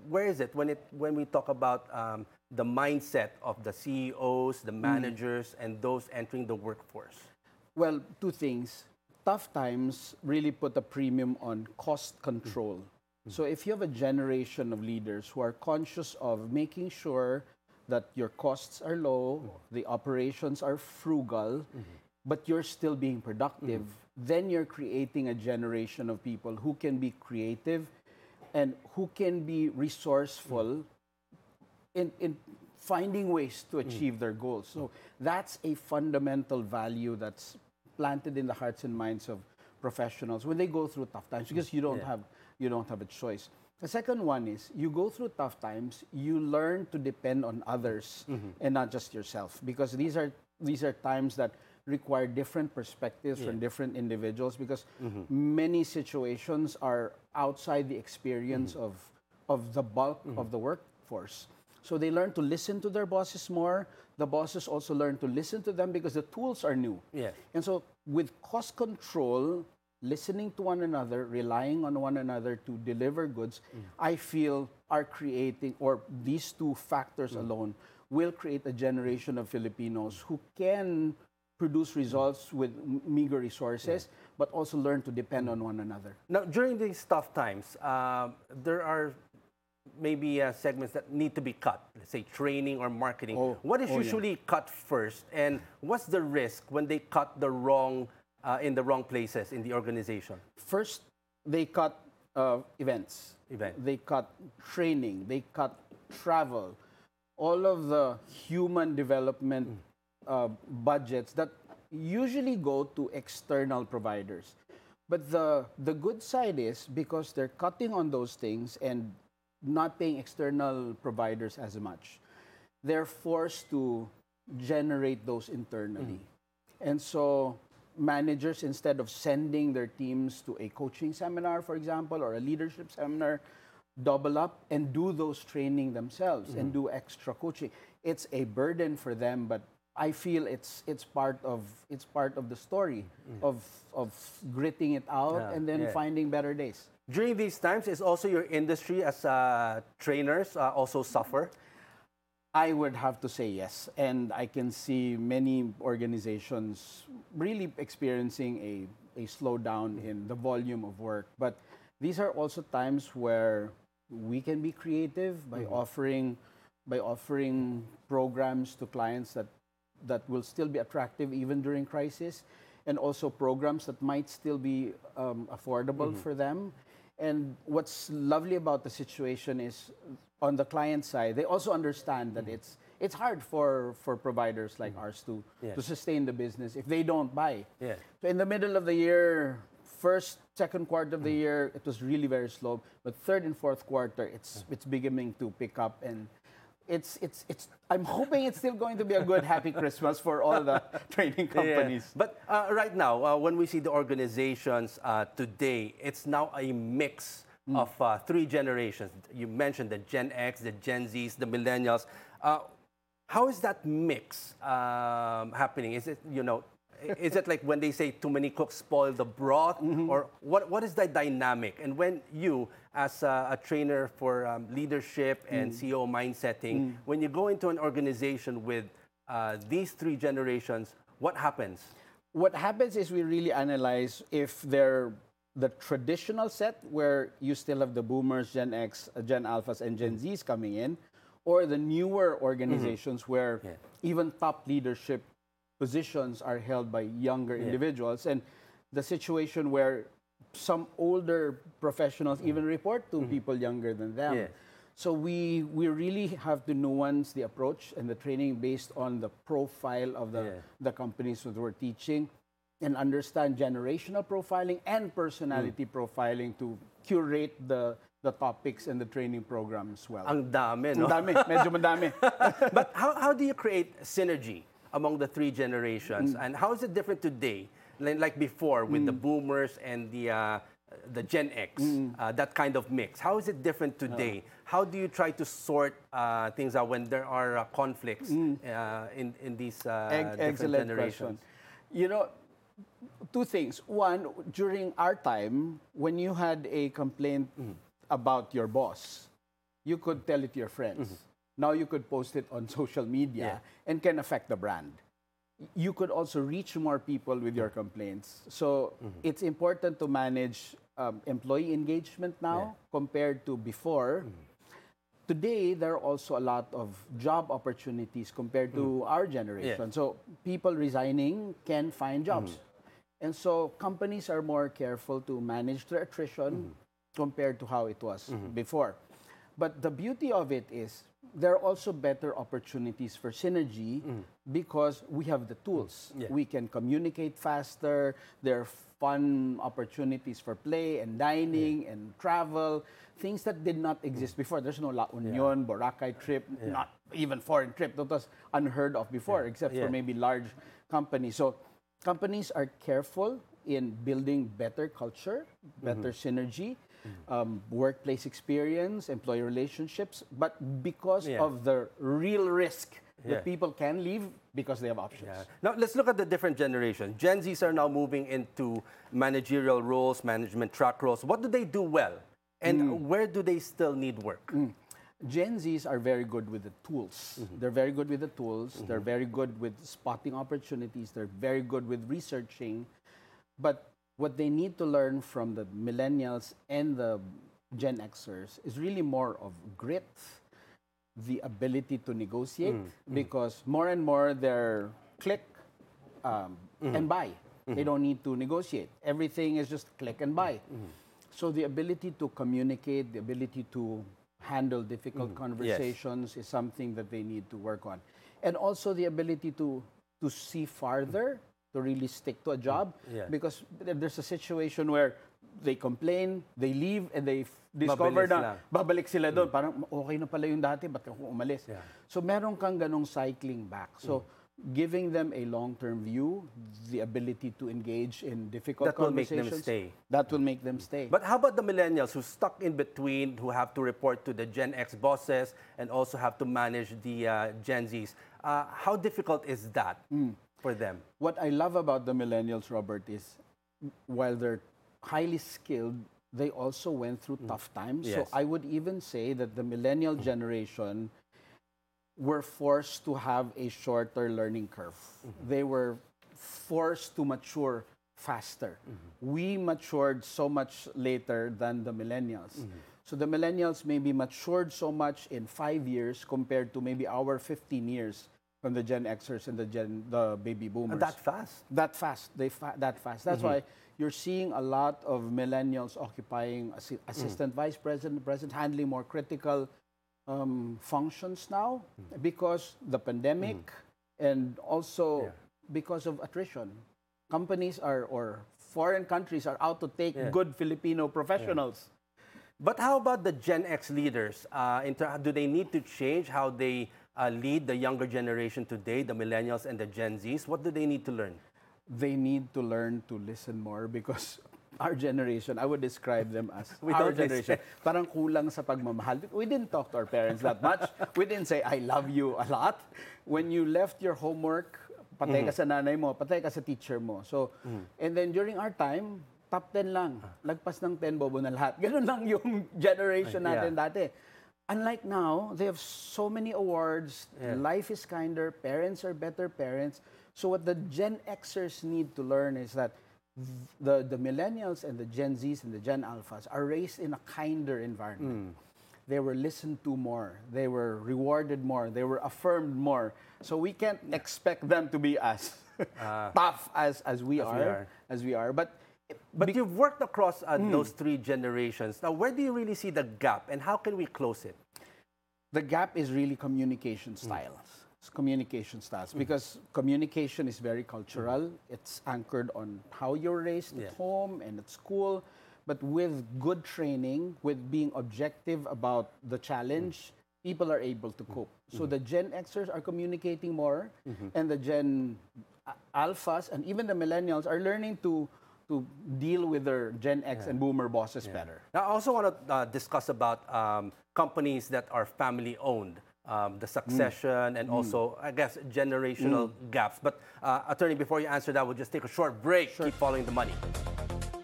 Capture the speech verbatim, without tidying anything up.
where is it when it when we talk about um, the mindset of the C E Os, the managers, and those entering the workforce? Well, two things. Tough times really put a premium on cost control. So if you have a generation of leaders who are conscious of making sure that your costs are low, the operations are frugal, but you're still being productive, then you're creating a generation of people who can be creative and who can be resourceful in, in finding ways to achieve their goals. So that's a fundamental value that's planted in the hearts and minds of professionals when they go through tough times, because you don't Yeah. have you don't have a choice. The second one is you go through tough times, you learn to depend on others and not just yourself, because these are these are times that require different perspectives from different individuals, because many situations are outside the experience of of the bulk of the workforce. So they learn to listen to their bosses more. The bosses also learn to listen to them because the tools are new. Yeah. And so with cost control, listening to one another, relying on one another to deliver goods, I feel are creating, or these two factors alone will create a generation of Filipinos who can produce results with m- meager resources, but also learn to depend on one another. Now, during these tough times, uh, there are maybe uh, segments that need to be cut, let's say training or marketing. Oh, What is oh, yeah. usually cut first, and what's the risk when they cut the wrong uh, in the wrong places in the organization? First, they cut uh, events. Event. They cut training. They cut travel. All of the human development uh, budgets that usually go to external providers. But the, the good side is, because they're cutting on those things and not paying external providers as much, they're forced to generate those internally. And so managers, instead of sending their teams to a coaching seminar, for example, or a leadership seminar, double up and do those training themselves and do extra coaching. It's a burden for them, but I feel it's it's part of it's part of the story of of gritting it out Yeah, and then yeah. finding better days. During these times, is also your industry as uh, trainers uh, also suffer? I would have to say yes, and I can see many organizations really experiencing a, a slowdown in the volume of work. But these are also times where we can be creative by offering by offering programs to clients that that will still be attractive even during crisis, and also programs that might still be um, affordable for them. And what's lovely about the situation is, on the client side, they also understand that it's it's hard for, for providers like ours to Yes. to sustain the business if they don't buy. Yeah. So in the middle of the year, first, second quarter of the year, it was really very slow. But third and fourth quarter, it's it's beginning to pick up, and it's it's it's. I'm hoping it's still going to be a good, happy Christmas for all the training companies. Yeah. But uh, right now, uh, when we see the organizations uh, today, it's now a mix of uh, three generations. You mentioned the Gen X, the Gen Zs, the Millennials. Uh, how is that mix um, happening? Is it, you know, is it like when they say too many cooks spoil the broth, or what? What is the dynamic? And when you, as a, a trainer for um, leadership and C E O mindsetting, when you go into an organization with uh, these three generations, what happens? What happens is we really analyze if they're the traditional set, where you still have the boomers, Gen X, uh, Gen Alphas, and Gen Zs coming in, or the newer organizations where Yeah. even top leadership positions are held by younger individuals, and the situation where some older professionals even report to people younger than them. Yeah. So we we really have to nuance the approach and the training based on the profile of the, Yeah. the companies that we're teaching, and understand generational profiling and personality profiling to curate the the topics and the training programs well. Ang dami, no? Ang dami, medyo madami. But how, how do you create synergy among the three generations? Mm. And how is it different today, like, like before with the boomers and the, uh, the Gen X, Mm. uh, that kind of mix? How is it different today? How do you try to sort uh, things out when there are uh, conflicts uh, in, in these uh, Mm. Ec- different Excellent generations? question. You know, two things. One, during our time, when you had a complaint about your boss, you could tell it to your friends. Now you could post it on social media Yeah. and can affect the brand. You could also reach more people with your complaints. So it's important to manage um, employee engagement now Yeah. compared to before. Today, there are also a lot of job opportunities compared to our generation. Yeah. So people resigning can find jobs. And so companies are more careful to manage their attrition compared to how it was before. But the beauty of it is there are also better opportunities for synergy because we have the tools. Yeah. We can communicate faster. There are fun opportunities for play and dining and travel, things that did not exist before. There's no La Union, Boracay trip, not even foreign trip. That was unheard of before, except Yeah. for maybe large companies. So companies are careful in building better culture, better synergy, um, workplace experience, employee relationships, but because Yeah. of the real risk Yeah. that people can leave because they have options. Yeah. Now, let's look at the different generations. Gen Zs are now moving into managerial roles, management track roles. What do they do well? And where do they still need work? Gen Zs are very good with the tools. They're very good with the tools. They're very good with spotting opportunities. They're very good with researching. But what they need to learn from the millennials and the Gen Xers is really more of grit, the ability to negotiate, because more and more they're click um, and buy. They don't need to negotiate. Everything is just click and buy. So the ability to communicate, the ability to handle difficult conversations is something that they need to work on. And also the ability to, to see farther, to really stick to a job. Yeah. Because there's a situation where they complain, they leave, and they f- discover Mabilis na lang. babalik sila doon. Parang okay na pala yung dati, ba't ako umalis? Yeah. So meron kang ganong cycling back. So giving them a long-term view, the ability to engage in difficult That will make them conversations, stay. that will make them stay. But how about the millennials who stuck in between, who have to report to the Gen X bosses and also have to manage the uh, Gen Zs? Uh, how difficult is that for them? What I love about the millennials, Robert, is while they're highly skilled, they also went through tough times. So Yes. I would even say that the millennial generation were forced to have a shorter learning curve. They were forced to mature faster. We matured so much later than the millennials. So the millennials maybe matured so much in five years compared to maybe our fifteen years from the Gen Xers and the Gen the baby boomers. And that fast? That fast. They fa- that fast. That's why you're seeing a lot of millennials occupying assi- assistant vice president, president, handling more critical um, functions now because the pandemic and also Yeah. because of attrition. Companies are or foreign countries are out to take Yeah. good Filipino professionals. But how about the Gen X leaders? Uh, in ter- do they need to change how they uh, lead the younger generation today, the millennials and the Gen Zs? What do they need to learn? They need to learn to listen more because our generation, I would describe them as We our don't listen. generation. Parang kulang sa pagmamahal. We didn't talk to our parents that much. We didn't say, I love you a lot. When you left your homework, patay ka sa nanay mo, patay ka sa teacher mo. So, and then during our time, top ten lang. Lagpas ng ten, bobo na lahat. Ganun lang yung generation natin Yeah. dati. Unlike now, they have so many awards. Yeah. Life is kinder. Parents are better parents. So what the Gen Xers need to learn is that the, the millennials and the Gen Zs and the Gen Alphas are raised in a kinder environment. They were listened to more. They were rewarded more. They were affirmed more. So we can't expect them to be as tough as, as we As we are, are. as we are. But But you've worked across uh, those three generations. Now, where do you really see the gap and how can we close it? the gap is really communication styles. It's communication styles because communication is very cultural. It's anchored on how you're raised Yeah. at home and at school. But with good training, with being objective about the challenge, people are able to cope. So the Gen Xers are communicating more, and the Gen A- Alphas and even the Millennials are learning to to deal with their Gen X and Boomer bosses better. Now, I also want to uh, discuss about um, companies that are family-owned, um, the succession, and also, I guess, generational gaps. But, uh, Attorney, before you answer that, we'll just take a short break. Keep following the money.